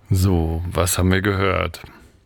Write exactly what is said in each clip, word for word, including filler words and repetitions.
So, was haben wir gehört?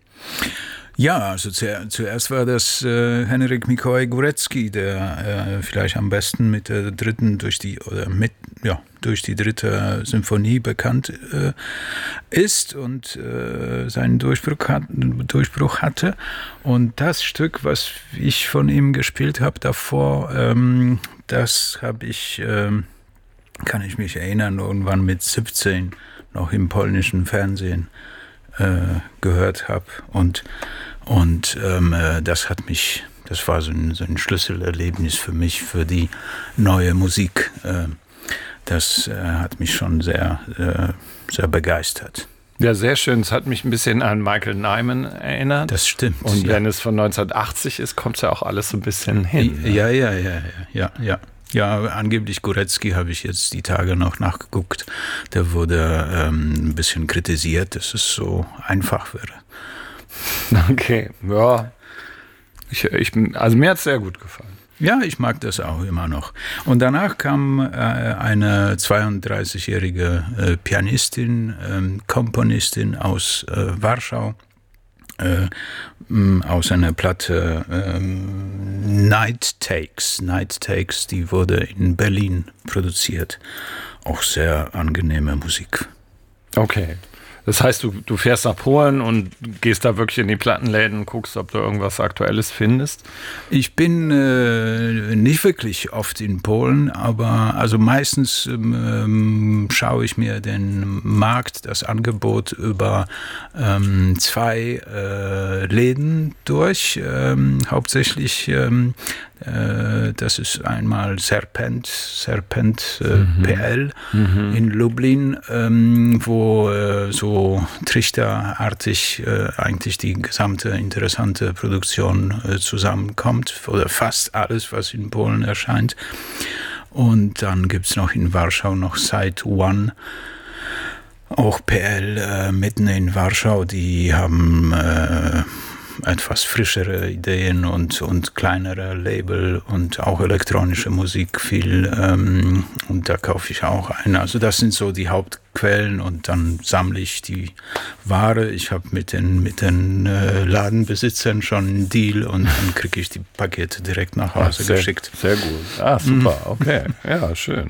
Ja, also zu, zuerst war das äh, Henryk Mikołaj Górecki, der äh, vielleicht am besten mit der dritten durch die oder mit ja durch die dritte Symphonie bekannt äh, ist und äh, seinen Durchbruch, hat, Durchbruch hatte. Und das Stück, was ich von ihm gespielt habe davor, ähm, das habe ich, ähm, kann ich mich erinnern, irgendwann mit siebzehn noch im polnischen Fernsehen äh, gehört habe und und ähm, äh, das hat mich, das war so ein, so ein Schlüsselerlebnis für mich, für die neue Musik. Äh, das äh, hat mich schon sehr, äh, sehr begeistert. Ja, sehr schön. Es hat mich ein bisschen an Michael Nyman erinnert. Das stimmt. Und ja. wenn es von neunzehnhundertachtzig ist, kommt es ja auch alles so ein bisschen hin. Ja, ja, ja, ja, ja, ja. Ja, angeblich Górecki habe ich jetzt die Tage noch nachgeguckt. Der wurde ähm, ein bisschen kritisiert, dass es so einfach wäre. Okay, ja. Ich, ich, also mir hat es sehr gut gefallen. Ja, ich mag das auch immer noch. Und danach kam äh, eine zweiunddreißigjährige äh, Pianistin, äh, Komponistin aus äh, Warschau, äh, mh, aus einer Platte äh, Night Takes. Night Takes, die wurde in Berlin produziert. Auch sehr angenehme Musik. Okay. Das heißt, du, du fährst nach Polen und gehst da wirklich in die Plattenläden und guckst, ob du irgendwas Aktuelles findest? Ich bin äh, nicht wirklich oft in Polen, aber also meistens ähm, schaue ich mir den Markt, das Angebot über ähm, zwei äh, Läden durch. Ähm, hauptsächlich ähm, äh, das ist einmal Serpent, Serpent äh, mhm. P L mhm. in Lublin, ähm, wo äh, so trichterartig äh, eigentlich die gesamte interessante Produktion äh, zusammenkommt, oder fast alles, was in Polen erscheint. Und dann gibt es noch in Warschau noch Side One, auch P L äh, mitten in Warschau, die haben äh, etwas frischere Ideen und, und kleinere Label und auch elektronische Musik viel, ähm, und da kaufe ich auch ein. Also das sind so die Hauptquellen und dann sammle ich die Ware. Ich habe mit den, mit den äh, Ladenbesitzern schon einen Deal und dann kriege ich die Pakete direkt nach Hause Ach, sehr, geschickt. Sehr gut. Ah, super, okay. Ja, schön.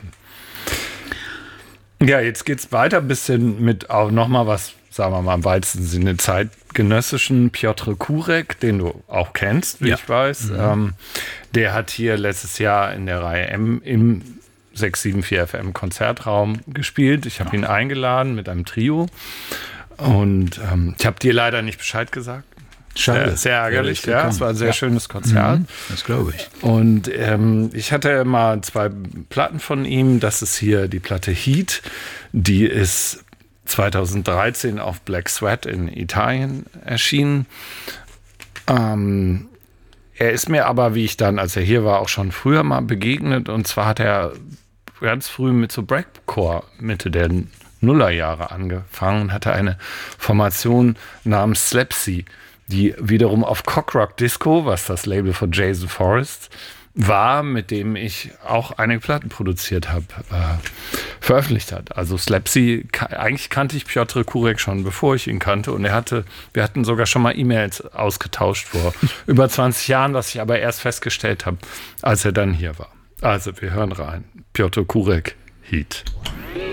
Ja, jetzt geht's weiter ein bisschen mit auch nochmal was, sagen wir mal im weitesten Sinne zeitgenössischen Piotr Kurek, den du auch kennst, wie ja. ich weiß. Mhm. Ähm, der hat hier letztes Jahr in der Reihe M im sechs sieben vier F M Konzertraum gespielt. Ich habe ja. ihn eingeladen mit einem Trio und ähm, ich habe dir leider nicht Bescheid gesagt. Schade. Sehr, sehr ärgerlich, ja. Es war ein sehr ja. schönes Konzert. Mhm, das glaube ich. Und ähm, ich hatte mal zwei Platten von ihm. Das ist hier die Platte Heat. Die ist zweitausenddreizehn auf Black Sweat in Italien erschienen. Ähm, er ist mir aber, wie ich dann, als er hier war, auch schon früher mal begegnet. Und zwar hat er ganz früh mit so Breakcore Mitte der Nullerjahre angefangen und hatte eine Formation namens Slapsy, die wiederum auf Cockrock Disco, was das Label von Jason Forrest war, mit dem ich auch einige Platten produziert habe, äh, veröffentlicht hat. Also Slapsy, eigentlich kannte ich Piotr Kurek schon, bevor ich ihn kannte, und er hatte, wir hatten sogar schon mal E-Mails ausgetauscht vor über zwanzig Jahren, was ich aber erst festgestellt habe, als er dann hier war. Also wir hören rein. Piotr Kurek, Heat.